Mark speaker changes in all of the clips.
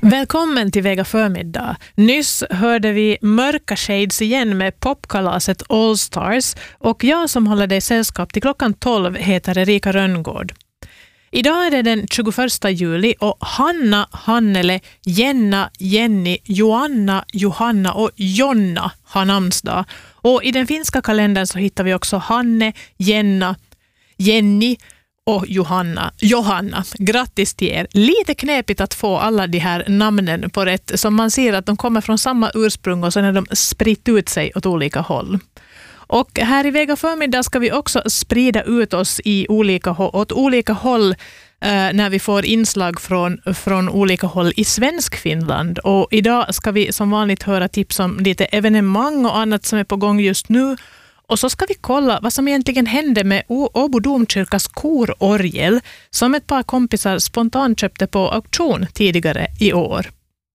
Speaker 1: Välkommen till Vega förmiddag. Nyss hörde vi Mörka Shades igen med popkalaset All Stars och jag som håller dig sällskap till klockan 12 heter Erika Rönngård. Idag är det den 21 juli och Hanna, Hannele, Jenna, Jenny, Joanna, Johanna och Jonna har namnsdag. Och i den finska kalendern så hittar vi också Hanne, Jenna, Jenny och Johanna. Grattis till er. Lite knepigt att få alla de här namnen på rätt, som man ser att de kommer från samma ursprung och sen har de spritt ut sig åt olika håll. Och här i Vega förmiddag ska vi också sprida ut oss åt olika håll när vi får inslag från olika håll i svensk Finland. Och idag ska vi som vanligt höra tips om lite evenemang och annat som är på gång just nu. Och så ska vi kolla vad som egentligen hände med Åbo domkyrkas kororgel som ett par kompisar spontant köpte på auktion tidigare i år.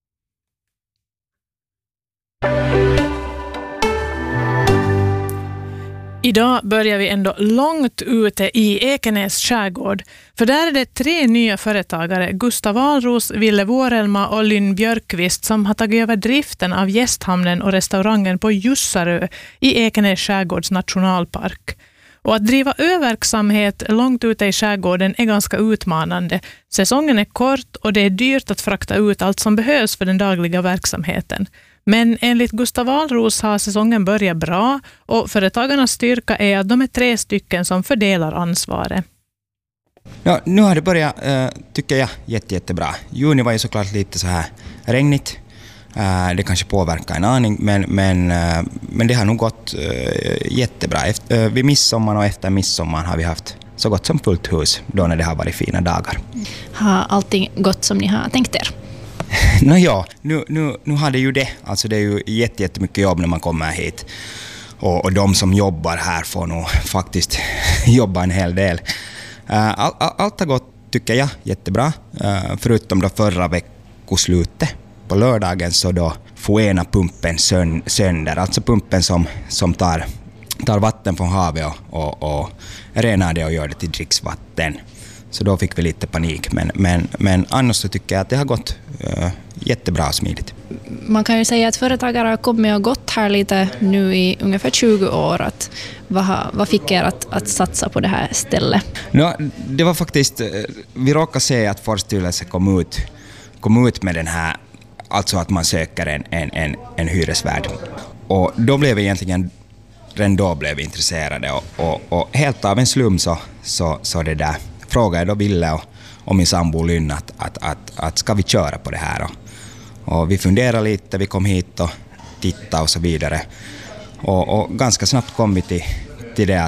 Speaker 1: Idag börjar vi ändå långt ute i Ekenäs skärgård. För där är det 3 nya företagare, Gustav Wahlros, Ville Vårelma och Lynn Björkvist, som har tagit över driften av gästhamnen och restaurangen på Jussarö i Ekenäs skärgårds nationalpark. Och att driva öververksamhet långt ute i skärgården är ganska utmanande. Säsongen är kort och det är dyrt att frakta ut allt som behövs för den dagliga verksamheten. Men enligt Gustav Wahlros har säsongen börjat bra och företagarnas styrka är att de är 3 stycken som fördelar ansvaret.
Speaker 2: Ja, nu har det börjat, tycker jag, jättebra. Juni var ju såklart lite så här regnigt. Det kanske påverkar en aning, men det har nog gått jättebra. Vid midsommar och efter midsommar har vi haft så gott som fullt hus då när det har varit fina dagar.
Speaker 3: Har allting gått som ni har tänkt er?
Speaker 2: Ja, nu har det ju det. Alltså det är ju jättemycket jobb när man kommer hit. Och de som jobbar här får nog faktiskt jobba en hel del. Allt har gått, tycker jag, jättebra. Förutom då förra veckoslutet. På lördagen så då får ena pumpen sönder. Alltså pumpen som tar vatten från havet och renar det och gör det till dricksvatten. Så då fick vi lite panik. Men annars så tycker jag att det har gått jättebra och smidigt.
Speaker 3: Man kan ju säga att företagare har kommit och gått här lite nu i ungefär 20 år. Vad fick er att satsa på det här stället?
Speaker 2: Det var faktiskt, vi råkade se att Forststyrelsen kom ut med den här, alltså att man söker en hyresvärd. Och då blev vi egentligen, redan då blev vi intresserade och helt av en slum så det där frågade då Ville och min sambo Lynn att ska vi köra på det här. Och vi funderade lite, vi kom hit och tittade och så vidare. Och ganska snabbt kom vi till det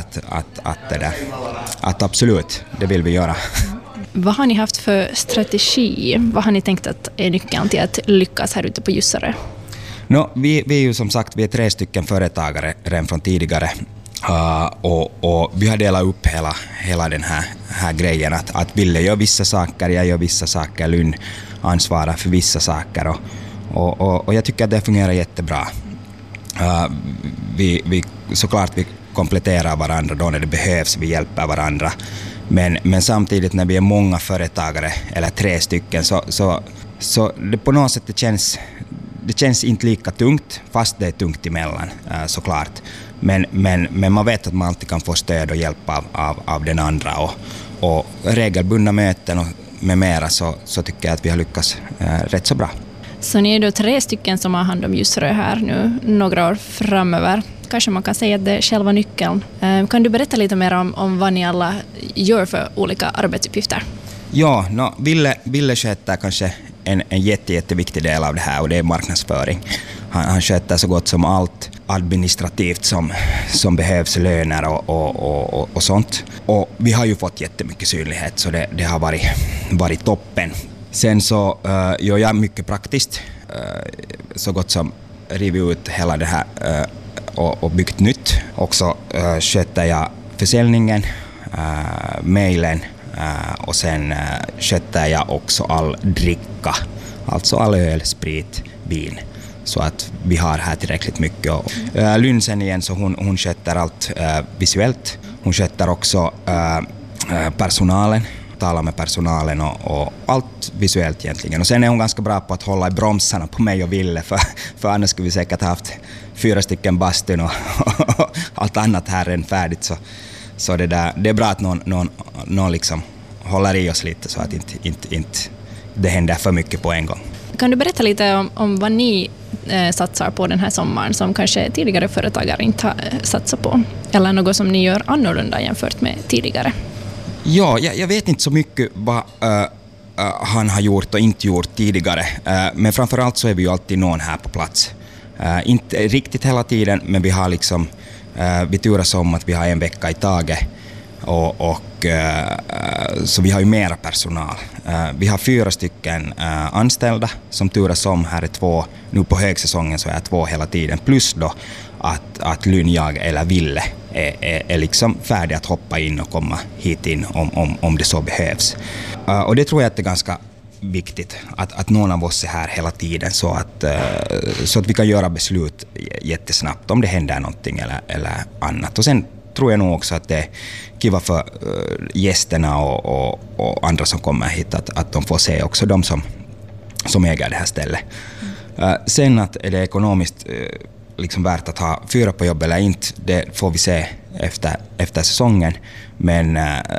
Speaker 2: att absolut, det vill vi göra.
Speaker 3: Vad har ni haft för strategi? Vad har ni tänkt att är nyckeln till att lyckas här ute på Jussarö?
Speaker 2: Vi är ju som sagt, vi är 3 stycken företagare redan från tidigare. Och vi har delat upp hela den här grejen att Ville gör vissa saker, jag gör vissa saker, Lynn ansvarar för vissa saker och jag tycker att det fungerar jättebra. Vi såklart vi kompletterar varandra då när det behövs, vi hjälper varandra, men samtidigt när vi är många företagare eller 3 stycken så det på något sätt det känns inte lika tungt, fast det är tungt emellan såklart. Men man vet att man alltid kan få stöd och hjälp av den andra och regelbundna möten och med mera så tycker jag att vi har lyckats rätt så bra.
Speaker 3: Så ni är då 3 stycken som har hand om Jussarö här nu några år framöver. Kanske man kan säga att det är själva nyckeln. Kan du berätta lite mer om vad ni alla gör för olika arbetsuppgifter?
Speaker 2: Ja, Ville sköter kanske en jätteviktig del av det här och det är marknadsföring. Han sköter så gott som allt administrativt som behövs, löner och sånt. Och vi har ju fått jättemycket synlighet så det har varit toppen. Sen så gör jag mycket praktiskt, så gott som rivit ut hela det här och byggt nytt. Också sköter jag försäljningen, mejlen och sen sköter jag också all dricka, alltså all öl, sprit, vin. Så att vi har här tillräckligt mycket. Lynn sen igen, så hon sköter allt visuellt. Hon sköter också personalen. tala med personalen och allt visuellt egentligen. Och sen är hon ganska bra på att hålla i bromsarna på mig och Ville, för annars skulle vi säkert haft 4 stycken bastun och allt annat här än färdigt. Så det är bra att någon liksom håller i oss lite så att inte det händer för mycket på en gång.
Speaker 3: Kan du berätta lite om vad ni satsar på den här sommaren som kanske tidigare företagare inte har satsat på? Eller något som ni gör annorlunda jämfört med tidigare?
Speaker 2: Ja, jag vet inte så mycket vad han har gjort och inte gjort tidigare. Men framförallt så är vi ju alltid någon här på plats. Inte riktigt hela tiden, men vi har liksom vi turas om att vi har en vecka i taget. Så vi har ju mera personal. Vi har 4 stycken anställda som turas om. Här är 2, nu på högsäsongen så är 2 hela tiden. Plus då att Lynn, jag eller Ville är liksom färdiga att hoppa in och komma hit in om det så behövs. Och det tror jag att det är ganska viktigt att någon av oss är här hela tiden så att vi kan göra beslut jättesnabbt om det händer någonting eller annat. Och sen tror jag nog också att det är kiva för gästerna och andra som kommer hit att de får se också de som äger det här stället. Sen att är det ekonomiskt liksom värt att ha 4 på jobb eller inte, det får vi se efter säsongen. Men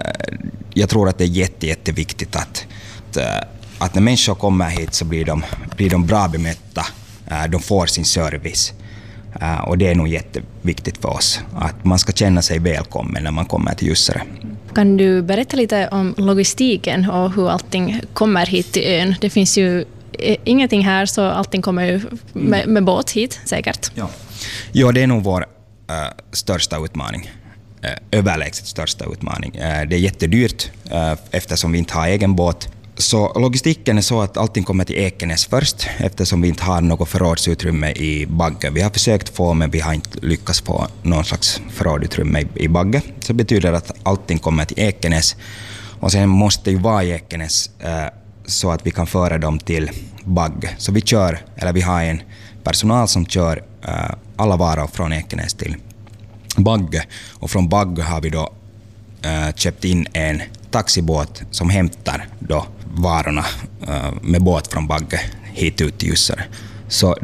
Speaker 2: jag tror att det är jätteviktigt att när människor kommer hit så blir de bra bemötta, de får sin service. Och det är nog jätteviktigt för oss, att man ska känna sig välkommen när man kommer till Jussere.
Speaker 3: Kan du berätta lite om logistiken och hur allting kommer hit till ön? Det finns ju ingenting här så allting kommer ju med båt hit säkert.
Speaker 2: Ja, det är nog vår största utmaning. Överlägset största utmaning. Det är jättedyrt eftersom vi inte har egen båt. Så logistiken är så att allting kommer till Ekenäs först eftersom vi inte har något förrådsutrymme i Bagge. Vi har försökt få men vi har inte lyckats få någon slags förrådsutrymme i Bagge. Så det betyder att allting kommer till Ekenäs och sen måste ju vara i Ekenäs så att vi kan föra dem till Bagge. Så vi har en personal som kör alla varor från Ekenäs till Bagge och från Bagge har vi då köpt in en taxibåt som hämtar då varorna med båt från Bagge hit ut till Jussere. Så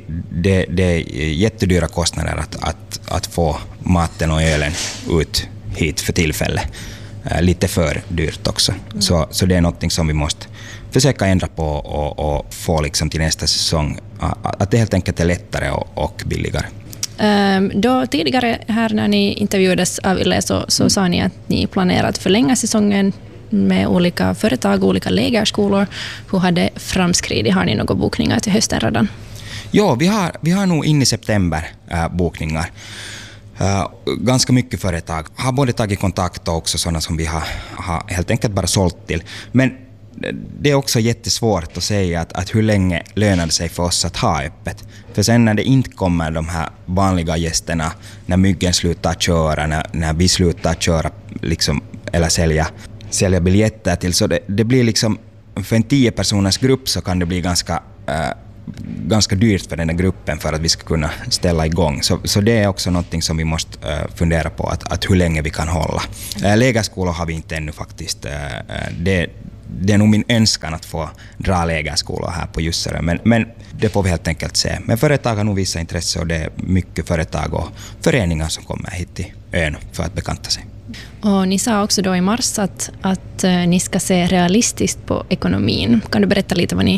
Speaker 2: det är jättedyra kostnader att få maten och ölen ut hit för tillfället. Lite för dyrt också. Så det är något som vi måste försöka ändra på och få liksom till nästa säsong. Att det helt enkelt är lättare och billigare.
Speaker 3: Då tidigare här när ni intervjuades av Yle så sa ni att ni planerar att förlänga säsongen med olika företag, olika lägerskolor. Hur har det framskridit? Har ni några bokningar till hösten redan?
Speaker 2: Ja, vi har nog in i september bokningar. Ganska mycket företag har både tagit kontakt och också sådana som vi har helt enkelt bara sålt till. Men det är också jättesvårt att säga att hur länge lönar det sig för oss att ha öppet. För sen när det inte kommer de här vanliga gästerna, när myggen slutar köra, när vi slutar köra liksom, eller sälja biljetter till, så det blir liksom för en 10-personers grupp så kan det bli ganska dyrt för den här gruppen för att vi ska kunna ställa igång. Så det är också någonting som vi måste fundera på, att hur länge vi kan hålla. Lägerskolor har vi inte ännu faktiskt. Det är nog min önskan att få dra lägerskolor här på Jussere, men det får vi helt enkelt se. Men företag har nog vissa intresse och det är mycket företag och föreningar som kommer hit till ön för att bekanta sig.
Speaker 3: Och ni sa också då i mars att ni ska se realistiskt på ekonomin. Kan du berätta lite vad ni